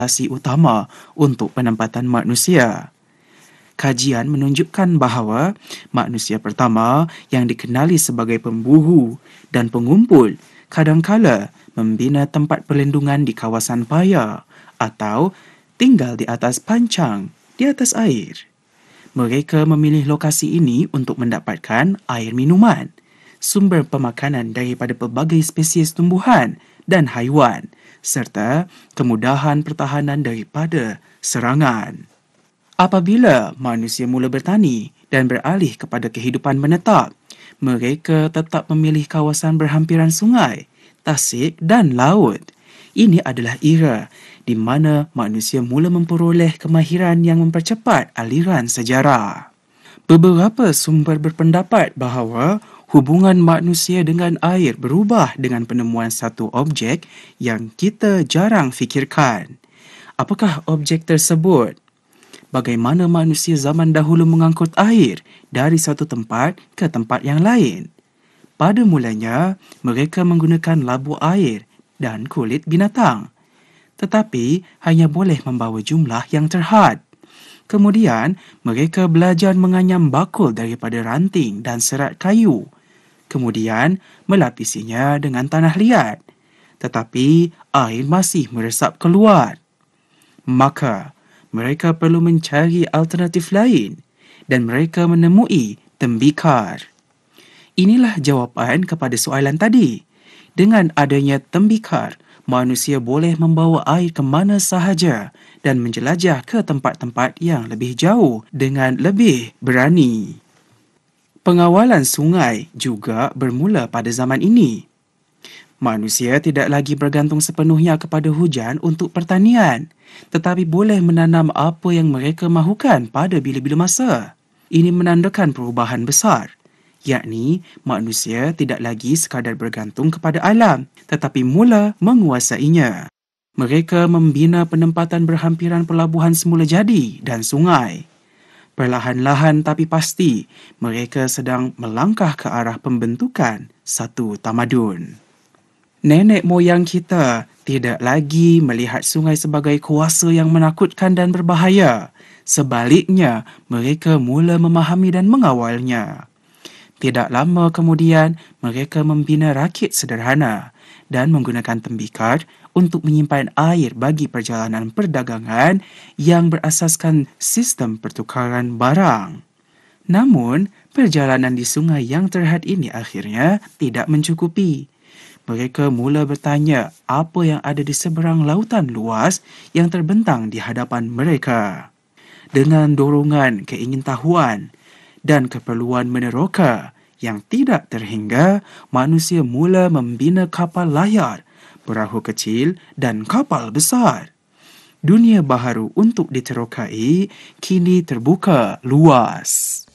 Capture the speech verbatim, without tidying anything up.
lokasi utama untuk penempatan manusia. Kajian menunjukkan bahawa manusia pertama yang dikenali sebagai pembuhu dan pengumpul kadangkala membina tempat perlindungan di kawasan paya atau tinggal di atas pancang di atas air. Mereka memilih lokasi ini untuk mendapatkan air minuman, sumber pemakanan daripada pelbagai spesies tumbuhan dan haiwan, serta kemudahan pertahanan daripada serangan. Apabila manusia mula bertani dan beralih kepada kehidupan menetap, mereka tetap memilih kawasan berhampiran sungai, tasik dan laut. Ini adalah era di mana manusia mula memperoleh kemahiran yang mempercepat aliran sejarah. Beberapa sumber berpendapat bahawa hubungan manusia dengan air berubah dengan penemuan satu objek yang kita jarang fikirkan. Apakah objek tersebut? Bagaimana manusia zaman dahulu mengangkut air dari satu tempat ke tempat yang lain? Pada mulanya, mereka menggunakan labu air dan kulit binatang, tetapi hanya boleh membawa jumlah yang terhad. Kemudian, mereka belajar menganyam bakul daripada ranting dan serat kayu. Kemudian, melapisinya dengan tanah liat. Tetapi, air masih meresap keluar. Maka, mereka perlu mencari alternatif lain dan mereka menemui tembikar. Inilah jawapan kepada soalan tadi. Dengan adanya tembikar, manusia boleh membawa air ke mana sahaja dan menjelajah ke tempat-tempat yang lebih jauh dengan lebih berani. Pengawalan sungai juga bermula pada zaman ini. Manusia tidak lagi bergantung sepenuhnya kepada hujan untuk pertanian, tetapi boleh menanam apa yang mereka mahukan pada bila-bila masa. Ini menandakan perubahan besar, yakni manusia tidak lagi sekadar bergantung kepada alam, tetapi mula menguasainya. Mereka membina penempatan berhampiran pelabuhan semula jadi dan sungai. Perlahan-lahan tapi pasti, mereka sedang melangkah ke arah pembentukan satu tamadun. Nenek moyang kita tidak lagi melihat sungai sebagai kuasa yang menakutkan dan berbahaya. Sebaliknya, mereka mula memahami dan mengawalnya. Tidak lama kemudian, mereka membina rakit sederhana dan menggunakan tembikar untuk menyimpan air bagi perjalanan perdagangan yang berasaskan sistem pertukaran barang. Namun, perjalanan di sungai yang terhad ini akhirnya tidak mencukupi. Mereka mula bertanya apa yang ada di seberang lautan luas yang terbentang di hadapan mereka. Dengan dorongan keingintahuan dan keperluan meneroka yang tidak terhingga, manusia mula membina kapal layar, perahu kecil dan kapal besar. Dunia baharu untuk diterokai kini terbuka luas.